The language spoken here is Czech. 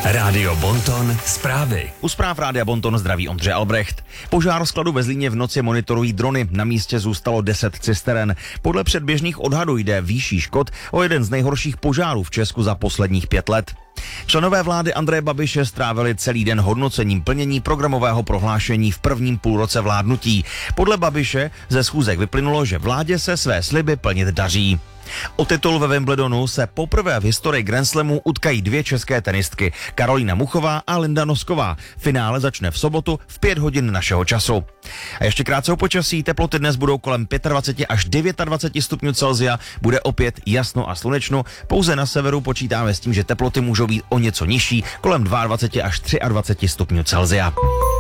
Rádio Bonton zprávy. U zpráv Rádia Bonton zdraví Ondřej Albrecht. Požár skladu ve Zlíně v noci monitorují drony. Na místě zůstalo 10 cisteren. Podle předběžných odhadů jde výší škod o jeden z nejhorších požárů v Česku za posledních 5 let. Členové vlády Andreje Babiše strávili celý den hodnocením plnění programového prohlášení v prvním půlroce vládnutí. Podle Babiše ze schůzek vyplynulo, že vládě se své sliby plnit daří. O titul ve Wimbledonu se poprvé v historii Grand Slamu utkají 2 české tenistky, Karolína Muchová a Linda Nosková. Finále začne v sobotu v 5 hodin našeho času. A ještě krátce o počasí, teploty dnes budou kolem 25 až 29 stupňů Celsia, bude opět jasno a slunečno, pouze na severu počítáme s tím, že teploty můžou být o něco nižší, kolem 22 až 23 stupňů Celsia.